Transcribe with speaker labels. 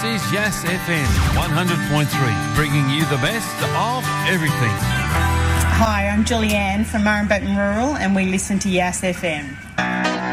Speaker 1: is Yass FM 100.3, bringing you the best of everything.
Speaker 2: Hi, I'm Julianne from Murrumbean Rural, and we listen to Yass FM.